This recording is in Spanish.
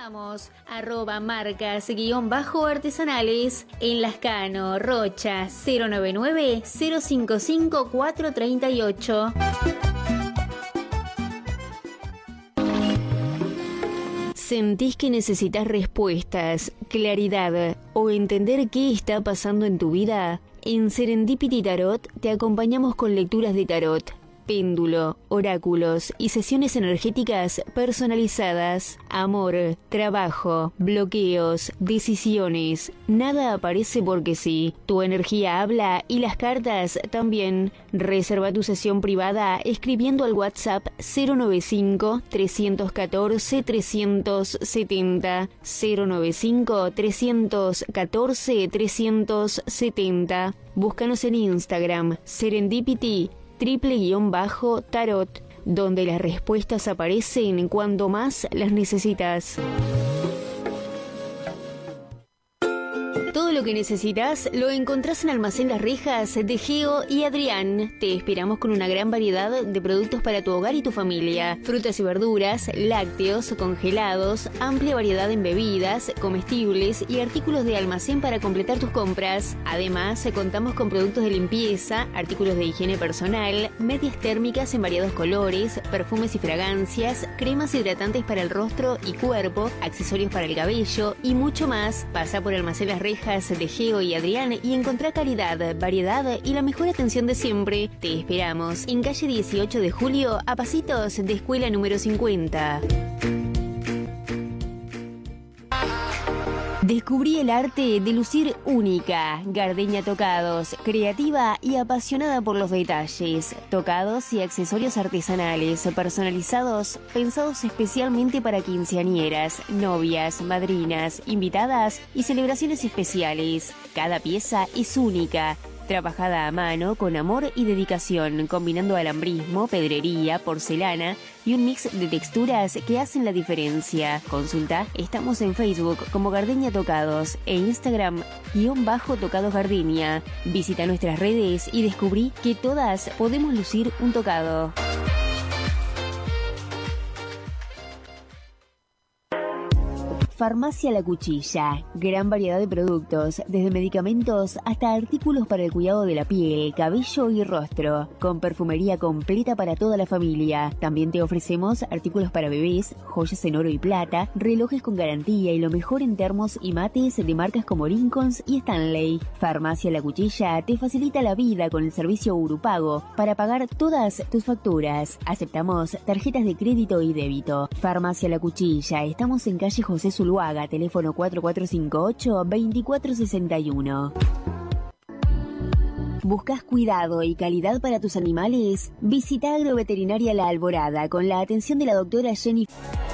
Estamos @marcas_artesanales en Lascano, Rocha, 099-055-438. ¿Sentís que necesitas respuestas, claridad o entender qué está pasando en tu vida? En Serendipity Tarot te acompañamos con lecturas de tarot, péndulo, oráculos y sesiones energéticas personalizadas. Amor, trabajo, bloqueos, decisiones. Nada aparece porque sí. Tu energía habla y las cartas también. Reserva tu sesión privada escribiendo al WhatsApp 095-314-370. 095-314-370. Búscanos en Instagram, Serendipity _tarot, donde las respuestas aparecen cuando más las necesitas. Todo lo que necesitas lo encontrás en Almacén Las Rejas de Geo y Adrián. Te esperamos con una gran variedad de productos para tu hogar y tu familia. Frutas y verduras, lácteos, congelados, amplia variedad en bebidas, comestibles y artículos de almacén para completar tus compras. Además, contamos con productos de limpieza, artículos de higiene personal, medias térmicas en variados colores, perfumes y fragancias, cremas hidratantes para el rostro y cuerpo, accesorios para el cabello y mucho más. Pasa por Almacén Las Rejas de Geo y Adrián y encontrá calidad, variedad y la mejor atención de siempre. Te esperamos en calle 18 de Julio, a pasitos de escuela número 50. Descubrí el arte de lucir única. Gardenia Tocados, creativa y apasionada por los detalles. Tocados y accesorios artesanales, personalizados, pensados especialmente para quinceañeras, novias, madrinas, invitadas y celebraciones especiales. Cada pieza es única. Trabajada a mano con amor y dedicación, combinando alambrismo, pedrería, porcelana y un mix de texturas que hacen la diferencia. Consulta, estamos en Facebook como Gardenia Tocados e Instagram _Tocados Gardenia. Visita nuestras redes y descubrí que todas podemos lucir un tocado. Farmacia La Cuchilla, gran variedad de productos, desde medicamentos hasta artículos para el cuidado de la piel, cabello y rostro, con perfumería completa para toda la familia. También te ofrecemos artículos para bebés, joyas en oro y plata, relojes con garantía y lo mejor en termos y mates de marcas como Lincoln y Stanley. Farmacia La Cuchilla te facilita la vida con el servicio Urupago para pagar todas tus facturas. Aceptamos tarjetas de crédito y débito. Farmacia La Cuchilla, estamos en calle José Zuluaga, teléfono 4458-2461. ¿Buscas cuidado y calidad para tus animales? Visita Agroveterinaria La Alborada con la atención de la doctora Jennifer.